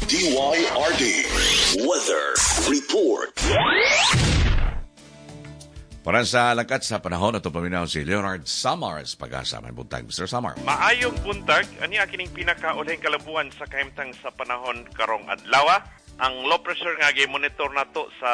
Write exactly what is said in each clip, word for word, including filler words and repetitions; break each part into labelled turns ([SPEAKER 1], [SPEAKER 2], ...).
[SPEAKER 1] D Y R D Weather Report.
[SPEAKER 2] Para sa langkat sa panahon, ito paminaw si Leonard Samars, pag-asa. May buntag, Mister Samar.
[SPEAKER 3] Maayong buntag, ani akining pinakaulahing kalabuan sa kahimtang sa panahon karong adlaw. Ang low pressure nga gi-monitor nato sa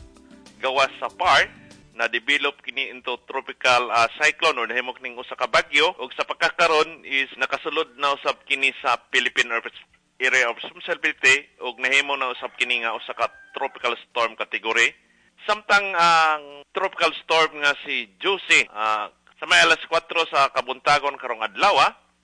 [SPEAKER 3] gawas sa P A R na develop kini into tropical uh, cyclone or nahimok ning usa ka bagyo, ug sa pagkakaron is nakasulod na usab kini sa Philippine area of responsibility ug nahimo na usab kini nga usa ka tropical storm category. Samtang ang uh, tropical storm nga si Juicy, uh, sa may alas kwatro sa kabuntagon karong adlaw,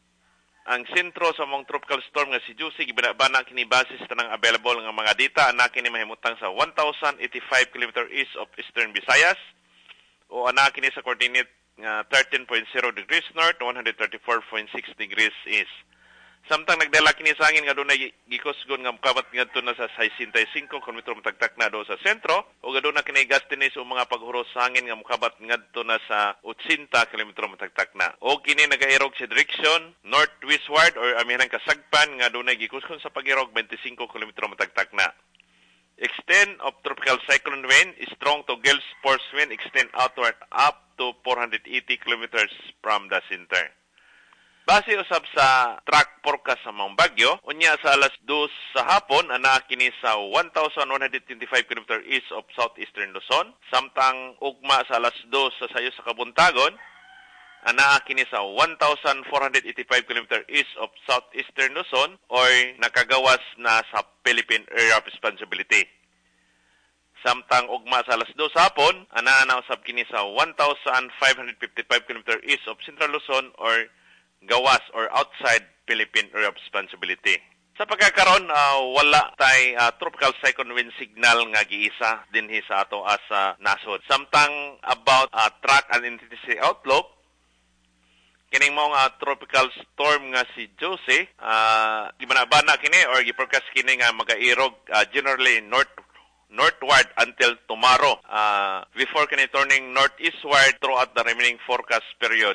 [SPEAKER 3] ang sentro sa mong tropical storm nga si Juicy gibana kini basis tanang available nga mga data ana kini mahimutang sa one thousand eighty-five kilometers east of Eastern Visayas o ana kini sa coordinate nga thirteen point zero degrees north, one thirty-four point six degrees east. Samtang nagdala kini sa hangin nga dunay gikusgon nga mokabat ngadto na sa sixty-five kilometers matagtak na do sa sentro ug aduna kini gustiness o mga paghuros sa hangin nga mokabat ngadto na sa eighty kilometers matagtak na. O kini nagairog sa direction northwestward or amihanang kasagpan nga dunay gikusgon sa pagirog twenty-five kilometers matagtak na. Extent of tropical cyclone wind is strong to gale force wind extend outward up to four hundred eighty kilometers from the center. Base usab sa track forecast sa mga bagyo, unya sa alas dos sa hapon, ana kini sa one thousand one hundred twenty-five kilometers east of southeastern Luzon. Samtang ugma sa alas dos sa sayo sa kabuntagon, ana kini sa one thousand four hundred eighty-five kilometers east of southeastern Luzon or nakagawas na sa Philippine area of responsibility. Samtang ugma sa alas dos sa hapon, ana na usab kini sa one thousand five hundred fifty-five kilometers east of central Luzon or gawas or outside Philippine area of responsibility. Sa pagkakaroon, uh, wala tay uh, tropical cyclone wind signal nga giisa dinhi sa ato asa nasod. Samtang about uh, track and intensity outlook, kining mao nga tropical storm nga si Juicy, uh, gibanabana kini or gi-forecast kini nga magairog uh, generally north northward until tomorrow uh, before kini turning northeastward throughout the remaining forecast period.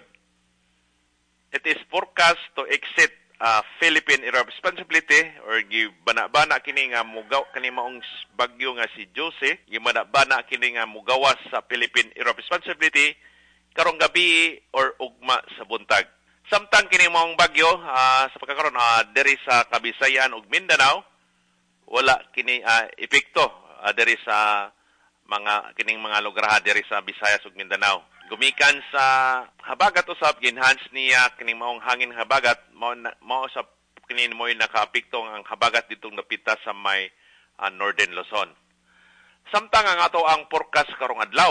[SPEAKER 3] It is forecast to exit uh, Philippine area of responsibility or gibana-bana kini nga mugaw kani maong bagyo nga si Juicy, gibana-bana kini nga mugawas sa Philippine area of responsibility karong gabi or ugma sa buntag. Samtang kini maong bagyo uh, sa pagkakaroon uh, diri sa Kabisayan ug Mindanao, wala kini uh, epekto uh, diri sa mga kining mga lugar diri sa Visayas ug Mindanao. Gumikan sa habagat usab ginhans niya kining maong hangin habagat mao mao sa kini mo nakaapekto ang habagat ditong napita sa may uh, Northern Luzon. Samtang ang ato ang forecast karong adlaw,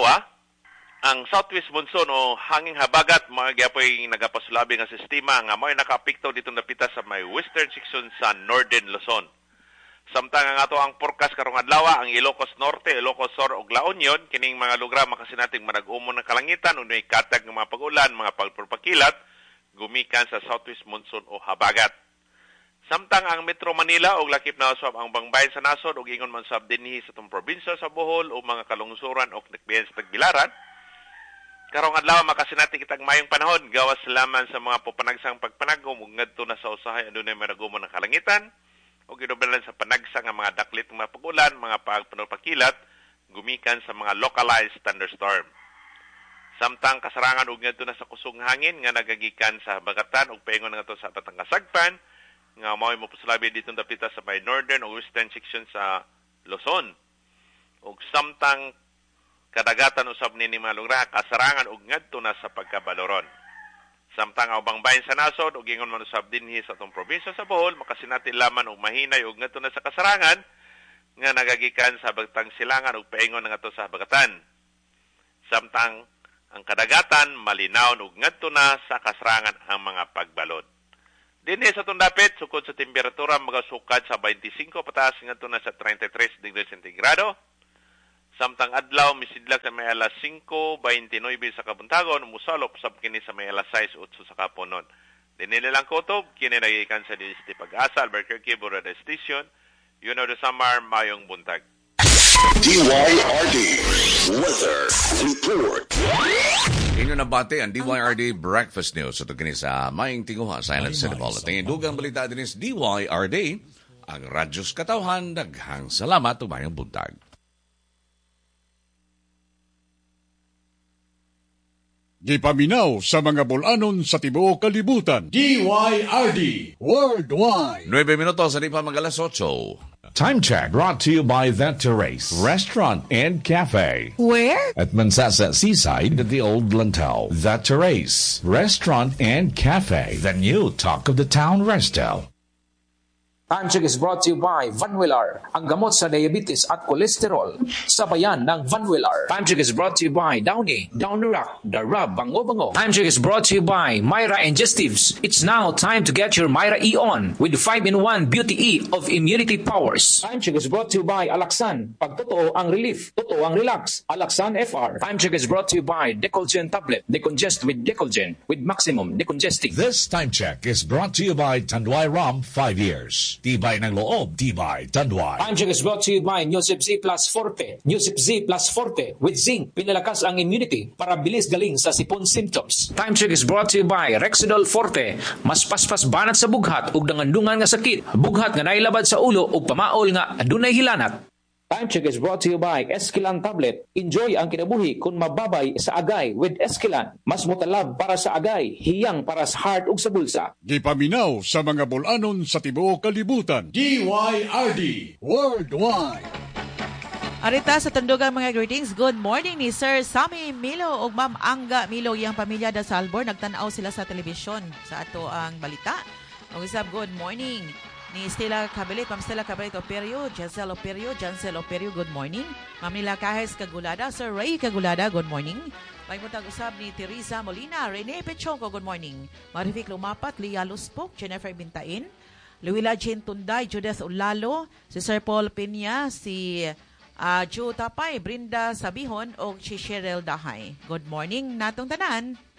[SPEAKER 3] ang southwest monsoon o hangin habagat mao gyapon nagapasulabi nga sistema nga mao nakaapekto ditong napita sa may western section sa Northern Luzon. Samtang ang ato ang forecast karong adlaw, ang Ilocos Norte, Ilocos Sur ug La Union, kining mga lugar makasinating manag-umon ng kalangitan ug may katag ng mga pag-ulan, mga pagpurpakilat, gumikan sa southwest monsoon o habagat. Samtang ang Metro Manila ug lakip na usab ang bangbayan sa nasod ug ingon man sab dinhi sa tong probinsya sa Bohol o mga kalungsuran ug nakbiyen sa Tagbilaran, karong adlaw makasinati kitag mayong panahon gawas lamang sa mga popanagsang pagpanagom ug ngadto na sa usahay adunay manag-umon ng kalangitan. O ginubalan sa panagsa nga mga daklit ng mga pag-ulan, mga pagpakilat, gumikan sa mga localized thunderstorm. Samtang kasarangan og ngadto na sa kusog hangin nga nagagikan sa habagatan ug paingon ngadto sa batang kasagpan nga mao mopusulabi dito dapita sa may northern o western section sa Luzon. Ug samtang kadagatan usab ni mga lugar kasarangan og ngadto na sa pagkabaloron. Samtang ubang bahin sa nasod ug ingon man usab dinhi sa atong probinsya sa Bohol makasinati laman og mahinay ug ngadto na sa kasarangan nga nagagikan sa Bagtang Silangan ug paingon ngadto sa habagatan. Samtang ang kadagatan malinaw ug ngadto na sa kasarangan ang mga pagbalod. Dinhi sa atong dapit sukod sa temperatura magasukad sa twenty-five pataas ngadto na sa thirty-three degrees centigrado. Samtang adlaw misidlak sa may alas cinco twenty-nine sa kabuntagon, musalop sab kini sa may alas six eight sa kaponon. Dinhi lang kutob kini nagikan sa D S T Pag-asa Albuquerque Borada Station. You know the summer mayong buntag.
[SPEAKER 1] D Y R D Weather Report.
[SPEAKER 2] Inyo nabati ang D Y R D Breakfast News. Ito kini sa Maying Tinguha sa Island City Ball. At ang dugang balita din is D Y R D ang Radyos Katawhan. Daghang salamat umayong buntag.
[SPEAKER 4] Gipaminaw sa mga bulanon sa tibuok kalibutan. D Y R D Worldwide.
[SPEAKER 2] Nueve minutos, hindi pa mag-alas otso.
[SPEAKER 5] Time check brought to you by The Terrace Restaurant and Cafe.
[SPEAKER 6] Where?
[SPEAKER 5] At Mansasa Seaside at the Old Lantau. The Terrace Restaurant and Cafe. The new talk of the town, Resto.
[SPEAKER 7] Time check is brought to you by Vanwillar, ang gamot sa diabetes at kolesterol. Sabayan ng Vanwillar. Time check is brought to you by Downy, Downy-Rock, The Rub, Bango-Bango. Time check is brought to you by Myra Ingestives. It's now time to get your Myra E on with five in one Beauty E of immunity powers. Time check is brought to you by Alaxan. Pag totoo ang relief, totoo ang relax. Alaxan F R. Time check is brought to you by Decolgen Tablet. Decongest with Decolgen with maximum decongesting.
[SPEAKER 5] This time check is brought to you by Tanduay Rum, five years. Tibay ng loob, Tibay, Tanduay.
[SPEAKER 7] Time check is brought to you by Newsip Z Plus Forte. Newsip Z Plus Forte with zinc, pinalakas ang immunity para bilis galing sa sipon symptoms. Time check is brought to you by Rexidol Forte. Mas paspas banat sa bughat ug dangandungan nga sakit. Bughat nga nailabad sa ulo ug pamaol nga adunay hilanat. Time check is brought to you by Esquilan Tablet. Enjoy ang kinabuhi kung mababay sa agay with Esquilan. Mas mutalab para sa agay, hiyang para sa heart ug sa bulsa.
[SPEAKER 4] Gipaminaw sa mga bulanon sa tibuok kalibutan. D Y R D Worldwide.
[SPEAKER 6] Arita sa tandugang mga greetings. Good morning ni Sir Sammy Milo o Ma'am Angga Milo. Iyang pamilya da Salbor. Nagtanaw sila sa telebisyon sa ato ang balita. Mag-usap, good morning. Ni Stella Cabelit, Ma'am Stella Cabelit Operio, Jancel Operio, Jancel Operio, good morning. Ma'am Nila Cajes Kagulada, Sir Ray Kagulada, good morning. May mutag-usab ni Teresa Molina, Rene Pechonco, good morning. Marific Lumapat, Lia Luspok, Jennifer Bintain, Luila Jane Tunday, Judith Ulalo, si Sir Paul Peña, si uh, Joe Tapay, Brinda Sabihon, o si Cheryl Dahay. Good morning natong tanan.